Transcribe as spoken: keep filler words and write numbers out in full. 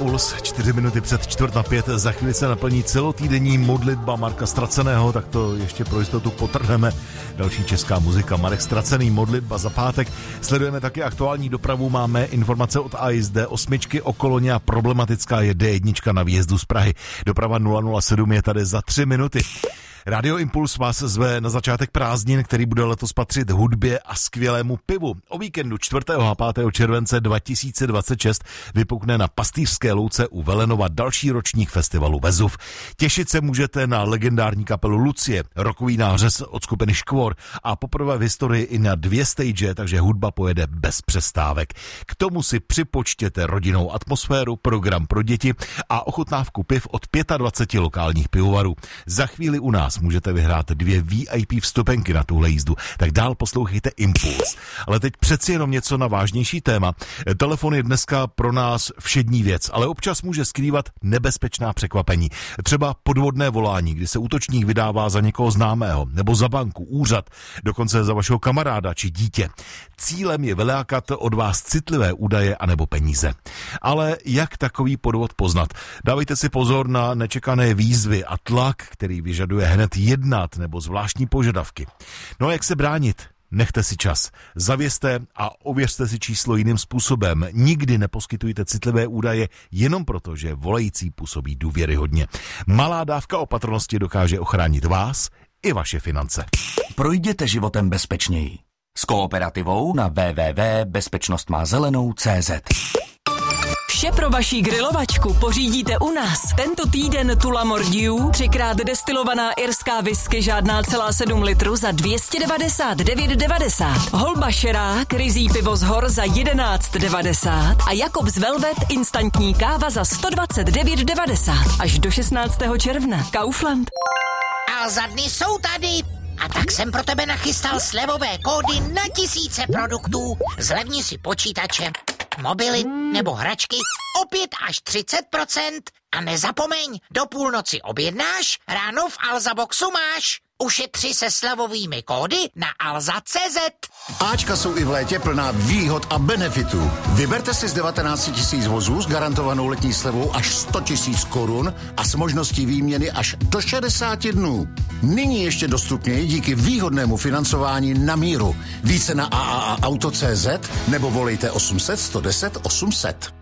Impuls, čtyři minuty před čtvrt na pět, za chvíli se naplní celotýdenní modlitba Marka Ztraceného, tak to ještě pro jistotu potrhneme. Další česká muzika, Marek Ztracený, modlitba za pátek. Sledujeme taky aktuální dopravu, máme informace od A I S D osm o koloně a problematická je D jedna na výjezdu z Prahy. Doprava nula nula sedm je tady za tři minuty. Radio Impuls vás zve na začátek prázdnin, který bude letos patřit hudbě a skvělému pivu. O víkendu čtvrtého a pátého července dva tisíce dvacet šest vypukne na Pastýřské louce u Velenova další ročník festivalu Vezuv. Těšit se můžete na legendární kapelu Lucie, rockový nářez od skupiny Škvor a poprvé v historii i na dvě stage, takže hudba pojede bez přestávek. K tomu si připočtěte rodinnou atmosféru, program pro děti a ochutnávku piv od dvacet pět lokálních pivovarů. Za chvíli u nás můžete vyhrát dvě V I P vstupenky na tuhle jízdu, tak dál poslouchejte Impuls. Ale teď přeci jenom něco na vážnější téma. Telefon je dneska pro nás všední věc, ale občas může skrývat nebezpečná překvapení. Třeba podvodné volání, kdy se útočník vydává za někoho známého, nebo za banku, úřad, dokonce za vašeho kamaráda či dítě. Cílem je vylákat od vás citlivé údaje anebo peníze. Ale jak takový podvod poznat? Dávejte si pozor na nečekané výzvy a tlak, který vyžaduje hned jednat nebo zvláštní požadavky. No a jak se bránit? Nechte si čas. Zavězte a ověřte si číslo jiným způsobem. Nikdy neposkytujte citlivé údaje jenom proto, že volající působí důvěryhodně. Malá dávka opatrnosti dokáže ochránit vás i vaše finance. Projděte životem bezpečněji. S Kooperativou na w w w tečka bezpečnost má zelenou tečka cé zet. Vše pro vaši grilovačku pořídíte u nás. Tento týden Tula Mordiu, třikrát destilovaná irská whisky žádná celá sedm litrů za dvě stě devadesát devět devadesát. Holba Šerák, ryzí pivo z hor za jedenáct devadesát a Jakobs Velvet instantní káva za sto dvacet devět devadesát. Až do šestnáctého června. Kaufland. A za dny jsou tady. A tak jsem pro tebe nachystal slevové kódy na tisíce produktů. Zlevni si počítače, mobily nebo hračky o pět až třicet procent. A nezapomeň, do půlnoci objednáš, ráno v Alza Boxu máš. Ušetři se slevovými kódy na alza tečka cé zet. Ačka jsou i v létě plná výhod a benefitů. Vyberte si z devatenáct tisíc vozů s garantovanou letní slevou až sto tisíc korun a s možností výměny až do šedesáti dnů. Nyní ještě dostupněji díky výhodnému financování na míru. Více na a a a auto tečka cé zet nebo volejte osm set sto deset osm set.